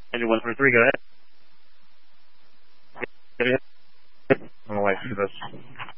Engine 143, go ahead. I'm gonna wait for this.